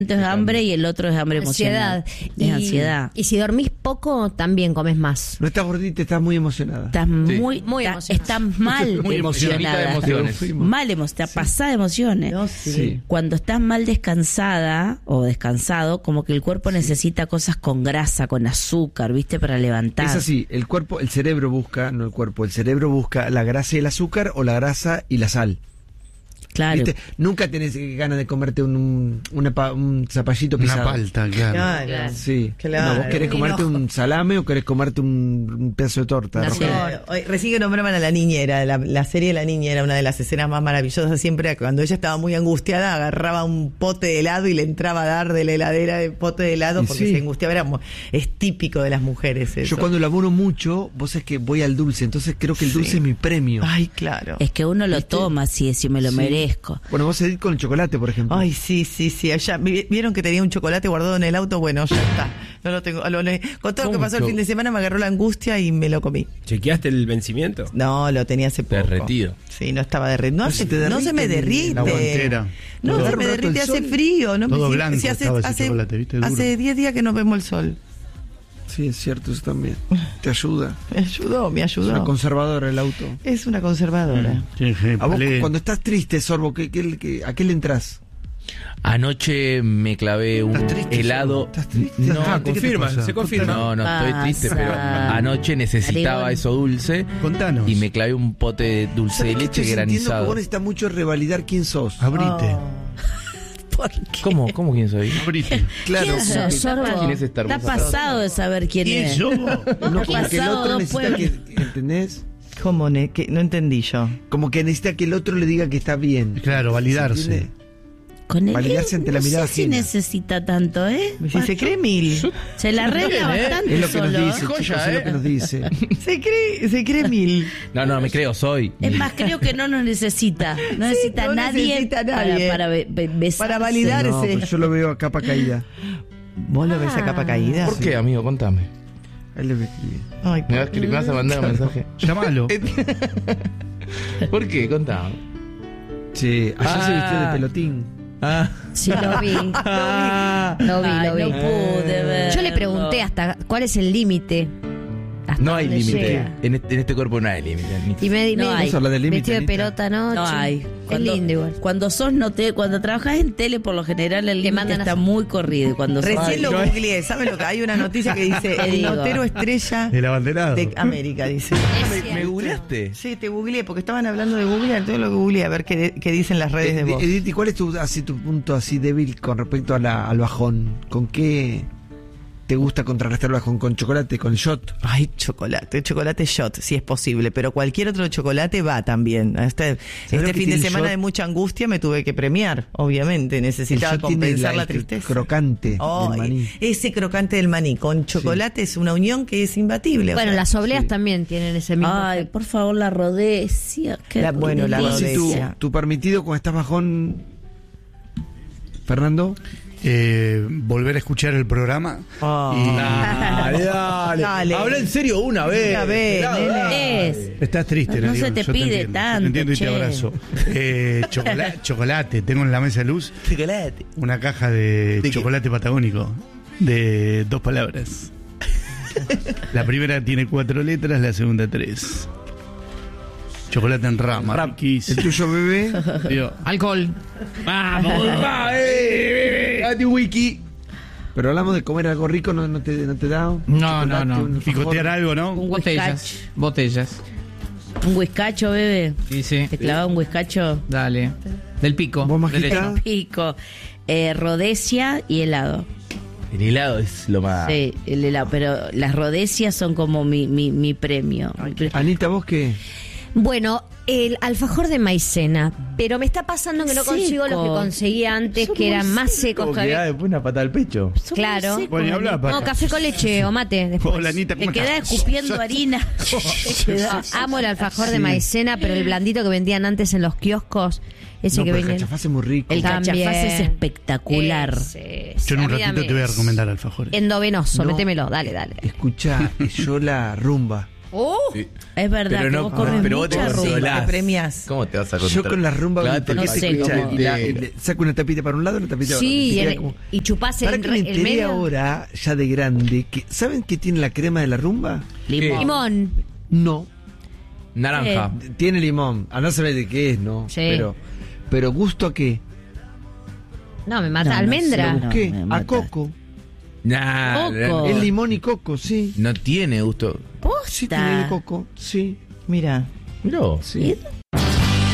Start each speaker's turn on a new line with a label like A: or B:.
A: es hambre y el otro es hambre emocional. Es ansiedad.
B: Y si dormís poco, también comes más.
C: No estás gordita, estás muy emocionada.
A: Estás muy
B: emocionada.
A: estás mal
D: Muy emocionada de emociones.
A: Mal emocionada, pasada de emociones.
B: No,
C: Sí.
A: Cuando estás mal descansada o descansado, como que el cuerpo necesita cosas con grasa, con azúcar, ¿viste? Para levantar.
C: Es así, el cerebro busca, no el cuerpo, el cerebro busca la grasa y el azúcar o la grasa y la sal.
A: Claro.
C: ¿Viste? Nunca tenés ganas de comerte un zapallito pisado.
E: Una palta, claro.
B: Claro.
C: Sí.
F: Claro.
C: No, vos querés comerte un salame o querés comerte un pedazo de torta.
B: Así
C: roja.
B: es.
F: Hoy, recién que nombraban a la niñera, la serie de la niñera, una de las escenas más maravillosas, siempre cuando ella estaba muy angustiada, agarraba un pote de helado y le entraba a dar de la heladera de pote de helado
C: Y
F: porque
C: sí.
F: se angustiaba. Es típico de las mujeres eso.
C: Yo cuando laburo mucho, vos sabés que voy al dulce, entonces creo que el dulce es mi premio.
F: Ay, claro.
A: Es que uno lo
C: ¿Viste?
A: toma si me lo
C: Sí.
A: merezco.
C: Bueno, vos seguís con el chocolate, por ejemplo.
F: Ay, sí. Allá, vieron que tenía un chocolate guardado en el auto, bueno, ya está. No lo tengo. Con todo lo que pasó el fin de semana me agarró la angustia y me lo comí.
D: ¿Chequeaste el vencimiento?
F: No, lo tenía hace poco.
D: Derretido.
F: Sí, no estaba derretido.
C: Pero si te
F: No se me
C: derrite
F: derrite.
E: la guantera.
F: No,
C: Lo
F: se
C: agarra
F: me
C: un rato
F: derrite,
C: el
F: hace
C: sol.
F: frío. No,
E: Todo
F: si-
E: blanco
F: si
E: estaba ese chocolate, ¿viste? Duro.
F: Hace 10 días que no vemos el sol.
C: Sí, es cierto, eso también. Te ayuda.
F: Me
C: Es
F: ayudó.
C: una conservadora el auto.
F: Es una conservadora.
E: Sí, sí,
C: A vos,
E: palé.
C: cuando estás triste, Sorbo, ¿a qué le entras?
G: Anoche me clavé un
E: ¿Estás triste,
G: helado.
C: ¿Estás triste?
G: No,
C: Ah, ¿qué te
D: confirma,
C: pasa?
D: se confirma.
G: No, estoy triste, pero anoche necesitaba
A: Marigón.
G: eso dulce
E: Contanos.
G: y me clavé un pote de dulce
C: ¿Sabés
G: de
C: qué
G: leche
C: estoy sintiendo? Que
G: granizado.
C: vos necesitas mucho revalidar quién sos.
E: Abrite.
G: ¿Cómo quién soy?
E: Abrite.
C: Claro.
A: ¿Quién sos,
C: porque-
A: Sorbo?
G: ¿Quién es esta
A: Está
G: hermosa
A: pasado de saber quién es.
C: No,
A: ¿Quién
C: como que el
A: pasado
C: otro
A: dos
C: necesita
A: pueblos?
C: ¿entendés?
F: ¿Cómo? Que no entendí yo.
C: Como que necesita que el otro le diga que está bien.
E: Claro, validarse.
C: ¿Entiende?
A: Con él
C: Validarse ante la
A: no
C: mirada
A: sé si
C: ajena.
A: necesita tanto, ¿eh?
F: Si se cree mil.
A: Se la arregla bastante
C: Es lo que
A: solo.
C: nos dice,
G: Joya,
C: chicos, es lo que nos dice.
F: Se cree mil.
G: No, me creo, soy.
A: Es más, creo que no nos necesita. No necesita
F: no
A: nadie,
F: necesita a nadie.
A: para besarse.
F: Para validar.
C: No, pero yo lo veo a capa caída.
F: ¿Vos lo ves a capa caída?
G: ¿Por qué, amigo? Contame.
C: Ahí le voy a escribir.
F: Ay,
G: ¿Me vas a mandar un mensaje?
E: Llámalo.
G: ¿Por qué? Contame.
C: Sí, ayer se vistió de pelotín.
B: Sí, lo vi. Lo vi.
A: Ay, no pude ver.
B: Yo le pregunté hasta cuál es el límite. Hasta
G: No hay
B: dónde
G: límite.
B: llega.
G: En este cuerpo no hay límite.
B: Y me
A: No hay.
C: Vamos a hablar del límite,
B: vestido de
C: Anita.
B: pelota anoche.
A: No hay.
B: Es lindo igual.
A: Cuando trabajas en tele, por lo general el límite
B: mandan a
A: está
B: hacer.
A: muy corrido. Y cuando
F: Recién lo
C: no hay.
F: googleé. ¿Saben lo que hay? Una noticia que dice
A: Te
F: el
A: digo.
F: notero estrella
E: El abanderado.
F: de América, dice.
G: ¿Me googleaste?
F: Sí, te googleé porque estaban hablando de googlear, todo lo googleé a ver qué dicen las redes de vos.
C: Edith, ¿y cuál es tu punto así débil con respecto al bajón? ¿Con qué te gusta contrarrestar el bajón? ¿Con chocolate? ¿Con shot?
F: Ay, chocolate shot, si es posible, pero cualquier otro chocolate va también. Este
C: lo
F: fin
C: que
F: de
C: tiene el
F: semana
C: shot?
F: de mucha angustia me tuve que premiar, obviamente, necesitaba
C: El shot tiene
F: compensar la
C: el
F: tristeza.
C: crocante
F: Ay,
C: del maní.
F: ese crocante del maní con chocolate es una unión que es imbatible. o
B: Bueno,
F: sea,
B: las obleas también tienen ese mismo.
A: Ay, por favor, la rodecia.
F: Bueno, la
C: ¿Cuál es
F: rodecia.
C: tu permitido cuando estás bajón, Fernando?
E: Volver a escuchar el programa.
G: Dale.
F: Dale.
G: Habla en serio una vez.
F: Una vez,
G: Pelado,
F: nene.
G: dale.
A: Es.
E: Estás triste,
A: No
E: Narión,
A: se te
E: yo
A: pide
E: entiendo,
A: tanto,
E: te entiendo y
A: che.
E: te abrazo. Chocolate, tengo en la mesa de luz
G: Chocolate.
E: una caja de
G: qué?
E: chocolate patagónico de 2 palabras. La primera tiene 4 letras, la segunda 3. Chocolate en rama,
C: ¿El
E: riquísimo.
C: tuyo, bebé?
E: Digo,
D: Alcohol. Vamos.
G: Wiki.
C: Pero hablamos de comer algo rico, ¿no te da?
D: No,
C: Chocolate,
D: no.
C: un
E: picotear
C: alfajor.
E: algo, ¿no?
A: Un
D: Botellas. Botellas.
A: Un whiskacho, bebé.
D: Sí, sí.
A: ¿Te clavaba un whiskacho?
D: Dale. Del pico.
C: ¿Vos, Majita?
D: Derecho.
A: Pico. Rodecia y helado.
G: El helado es lo más.
A: Sí, el helado. Pero las rodecias son como mi premio.
C: Anita, ¿vos qué?
B: Bueno, el alfajor de maicena, pero me está pasando que no
A: Seco.
B: consigo lo que conseguía antes,
A: Son
B: que eran
A: muy
B: más secos
G: Como
B: que
G: que da
B: había.
G: después una patada al pecho.
A: Son
B: Claro.
A: muy secos,
E: Bueno, y habla,
A: Anita.
B: No, café con leche o mate. después.
E: Hola, Anita,
A: Te
E: ¿cómo
A: quedás
E: estás?
A: escupiendo harina. Te quedás-
B: Amo el alfajor de maicena, pero el blandito que vendían antes en los kioscos, ese
C: No,
B: que
C: pero el
B: venía.
C: cachafaz es muy rico.
A: El
B: También.
A: cachafaz es espectacular.
E: Yo en un
B: A mí
E: ratito
B: dame
E: te voy a recomendar alfajores.
B: endovenoso,
C: No.
B: métemelo, dale.
C: Escucha, yo la rumba.
G: Sí.
A: Es verdad
G: Pero
A: que
G: no,
A: vos comes
G: pero vos te
A: mucha rumba.
G: controlás.
F: te premias.
G: ¿Cómo te vas a
C: Yo
G: controlar?
C: con la rumba
G: Clavate el
A: No
C: paquete,
A: sé
C: escucha,
A: cómo.
C: le saco una tapita para un lado y una tapita para
B: Sí,
C: otro.
B: y,
C: Queda como-
B: y chupás
C: Para
B: el,
C: que me
B: el
C: enteré
B: medio.
C: ahora, ya de grande, que ¿saben qué tiene la crema de la rumba?
A: Limón.
B: Limón.
C: No,
G: Naranja.
C: tiene limón. A no saber de qué es, ¿no?
B: Sí.
C: Pero gusto a qué?
B: No, me mata.
A: No, no
B: Almendra.
A: sé.
C: ¿Qué?
A: me
C: A
A: mataste.
C: coco.
G: Nah,
A: Coco.
C: Es limón y coco, sí.
G: no tiene gusto.
C: Sí
A: Posta.
C: tiene de coco, sí.
F: Mira.
G: Miró.
C: Sí.